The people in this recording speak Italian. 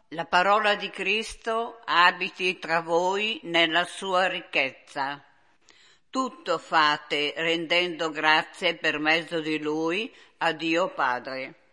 La parola di Cristo abiti tra voi nella sua ricchezza. Tutto fate rendendo grazie per mezzo di Lui a Dio Padre.